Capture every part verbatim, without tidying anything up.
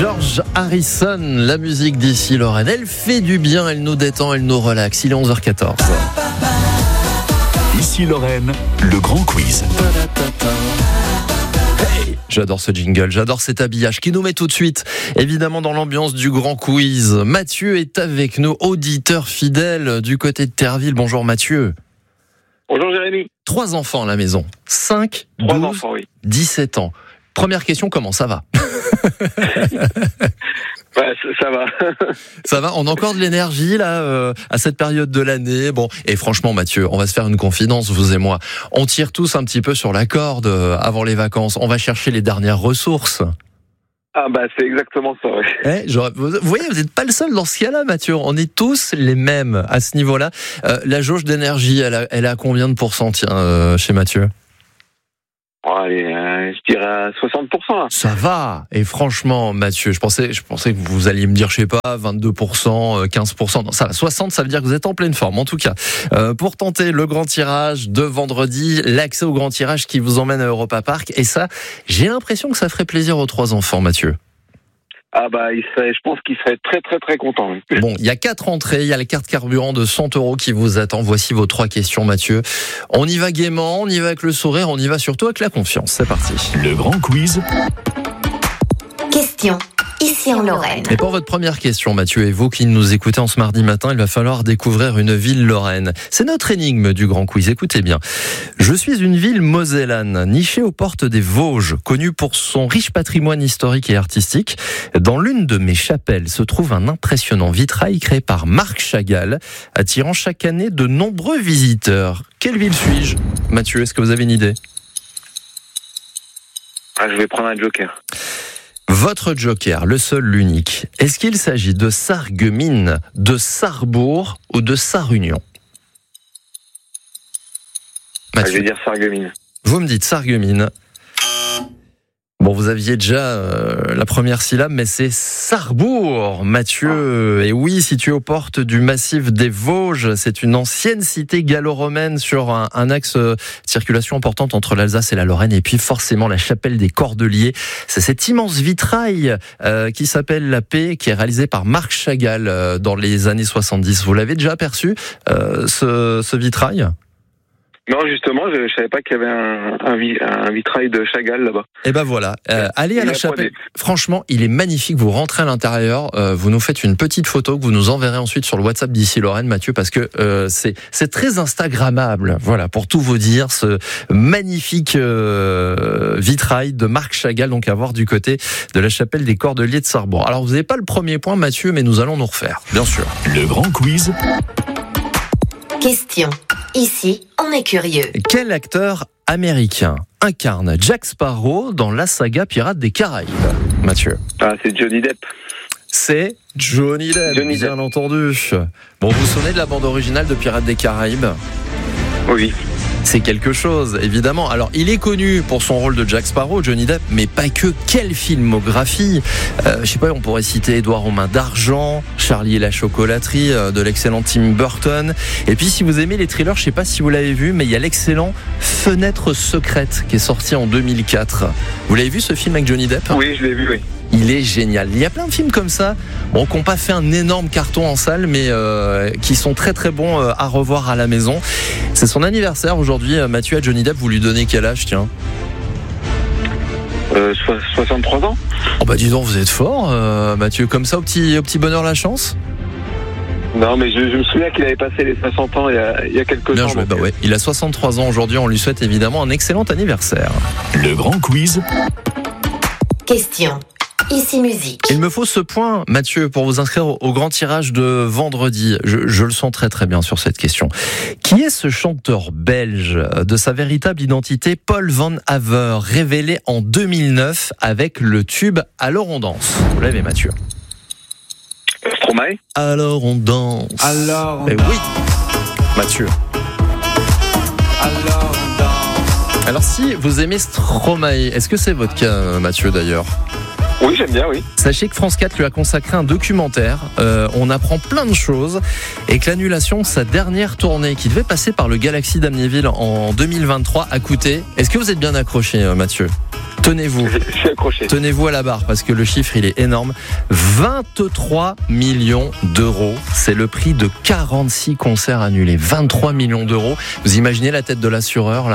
George Harrison, la musique d'ici Lorraine. Elle fait du bien, elle nous détend, elle nous relaxe. Il est onze heures quatorze. Ici Lorraine, le grand quiz. Hey, j'adore ce jingle, j'adore cet habillage qui nous met tout de suite, évidemment, dans l'ambiance du grand quiz. Mathieu est avec nous, auditeur fidèle du côté de Terreville. Bonjour Mathieu. Bonjour Jérémy. Trois enfants à la maison. cinq, Trois douze, enfants, oui. dix-sept ans. Première question, comment ça va? Ouais, ça va. Ça va, on a encore de l'énergie là euh, à cette période de l'année. Bon, et franchement Mathieu, on va se faire une confidence, vous et moi. On tire tous un petit peu sur la corde euh, avant les vacances. On va chercher les dernières ressources. Ah bah c'est exactement ça, oui. Eh, genre, vous voyez, vous n'êtes pas le seul dans ce cas-là, Mathieu. On est tous les mêmes à ce niveau-là. Euh, la jauge d'énergie, elle a, elle a combien de pourcents, tiens, euh, chez Mathieu? Oh, allez, euh, je dirais à soixante pour cent là. Ça va. Et franchement, Mathieu, je pensais, je pensais que vous alliez me dire, je sais pas, vingt-deux pour cent, quinze pour cent. Non, ça va. soixante, ça veut dire que vous êtes en pleine forme. En tout cas, euh, pour tenter le grand tirage de vendredi, l'accès au grand tirage qui vous emmène à Europa Park. Et ça, j'ai l'impression que ça ferait plaisir aux trois enfants, Mathieu. Ah bah, il serait, je pense qu'il serait très très très content. Oui. Bon, il y a quatre entrées, il y a la carte carburant de cent euros qui vous attend. Voici vos trois questions, Mathieu. On y va gaiement, on y va avec le sourire, on y va surtout avec la confiance. C'est parti. Le grand quiz. Question. Ici en Lorraine. Et pour votre première question, Mathieu, et vous qui nous écoutez en ce mardi matin, il va falloir découvrir une ville lorraine. C'est notre énigme du grand quiz, écoutez bien. Je suis une ville mosellane, nichée aux portes des Vosges, connue pour son riche patrimoine historique et artistique. Dans l'une de mes chapelles se trouve un impressionnant vitrail créé par Marc Chagall, attirant chaque année de nombreux visiteurs. Quelle ville suis-je? Mathieu, est-ce que vous avez une idée? Ah, je vais prendre un joker. Votre joker, le seul, l'unique. Est-ce qu'il s'agit de Sarreguemines, de Sarrebourg ou de Sarre-Union? Ah, je vais dire Sarreguemines. Vous me dites Sarreguemines. Bon, vous aviez déjà euh, la première syllabe, mais c'est Sarrebourg, Mathieu. Et oui, situé aux portes du massif des Vosges, c'est une ancienne cité gallo-romaine sur un, un axe de circulation importante entre l'Alsace et la Lorraine. Et puis forcément la chapelle des Cordeliers. C'est cet immense vitrail euh, qui s'appelle la Paix, qui est réalisé par Marc Chagall euh, dans les années soixante-dix. Vous l'avez déjà aperçu, euh, ce, ce vitrail ? Non, justement, je ne savais pas qu'il y avait un, un, un vitrail de Chagall là-bas. Et ben voilà, euh, allez à la chapelle. Franchement, il est magnifique. Vous rentrez à l'intérieur, euh, vous nous faites une petite photo que vous nous enverrez ensuite sur le WhatsApp d'ici Lorraine, Mathieu, parce que euh, c'est c'est très instagrammable. Voilà, pour tout vous dire, ce magnifique euh, vitrail de Marc Chagall, donc à voir du côté de la chapelle des Cordeliers de Sarrebourg. Alors vous n'avez pas le premier point, Mathieu, mais nous allons nous refaire, bien sûr. Le grand quiz. Question. Ici, on est curieux. Quel acteur américain incarne Jack Sparrow dans la saga Pirates des Caraïbes, Mathieu? Ah, c'est Johnny Depp. C'est Johnny Depp, Johnny bien Depp. entendu. Bon, vous vous souvenez de la bande originale de Pirates des Caraïbes? Oui. C'est quelque chose, évidemment. Alors, il est connu pour son rôle de Jack Sparrow, Johnny Depp, mais pas que. Quelle filmographie! euh, Je sais pas, on pourrait citer Édouard aux mains d'argent, Charlie et la chocolaterie euh, de l'excellent Tim Burton. Et puis, si vous aimez les thrillers, je sais pas si vous l'avez vu, mais il y a l'excellent Fenêtre secrète qui est sorti en deux mille quatre. Vous l'avez vu, ce film avec Johnny Depp? Oui, je l'ai vu, oui. Il est génial. Il y a plein de films comme ça, bon, qui n'ont pas fait un énorme carton en salle, mais euh, qui sont très très bons euh, à revoir à la maison. C'est son anniversaire aujourd'hui. Mathieu, à Johnny Depp, vous lui donnez quel âge, tiens? Euh, soixante-trois ans. Oh bah dis donc, vous êtes fort, euh, Mathieu. Comme ça, au petit, au petit bonheur la chance. Non, mais je, je me souviens qu'il avait passé les soixante ans il y a, il y a quelques Bien temps. joué, donc, bah ouais. Il a soixante-trois ans aujourd'hui. On lui souhaite évidemment un excellent anniversaire. Le grand quiz. Question. Ici musique. Il me faut ce point, Mathieu, pour vous inscrire au grand tirage de vendredi. Je, je le sens très très bien sur cette question. Qui est ce chanteur belge de sa véritable identité, Paul Van Haver, révélé en deux mille neuf avec le tube Alors on danse? Vous l'avez, Mathieu? Stromae. Alors on danse. Alors on Eh danse. oui, Mathieu. Alors on danse. Alors si vous aimez Stromae, est-ce que c'est votre cas, Mathieu, d'ailleurs? Oui, j'aime bien, oui. Sachez que France quatre lui a consacré un documentaire. Euh, on apprend plein de choses et que l'annulation de sa dernière tournée, qui devait passer par le Galaxy d'Amnéville en deux mille vingt-trois, a coûté. Est-ce que vous êtes bien accroché, Mathieu? Tenez-vous. Je suis accroché. Tenez-vous à la barre parce que le chiffre il est énorme. vingt-trois millions d'euros. C'est le prix de quarante-six concerts annulés. vingt-trois millions d'euros. Vous imaginez la tête de l'assureur là ?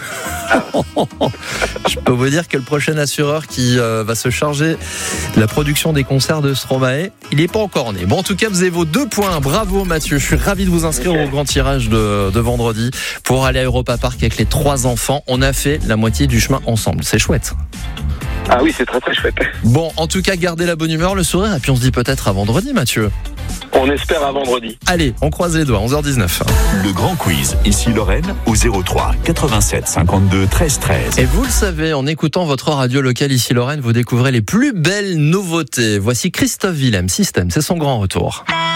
Je peux vous dire que le prochain assureur qui euh, va se charger de la production des concerts de Stromae, il n'est pas encore né. Bon, en tout cas, vous avez vos deux points. Bravo Mathieu. Je suis ravi de vous inscrire okay. au grand tirage de, de vendredi pour aller à Europa Park avec les trois enfants. On a fait la moitié du chemin ensemble. C'est chouette. Ah oui, c'est très très chouette. Bon, en tout cas, gardez la bonne humeur, le sourire, et puis on se dit peut-être à vendredi, Mathieu. On espère à vendredi. Allez, on croise les doigts, onze heures dix-neuf. Le grand quiz, ici Lorraine, au zéro trois quatre-vingt-sept cinquante-deux treize treize. Et vous le savez, en écoutant votre radio locale ici Lorraine, vous découvrez les plus belles nouveautés. Voici Christophe Willem, Système, c'est son grand retour.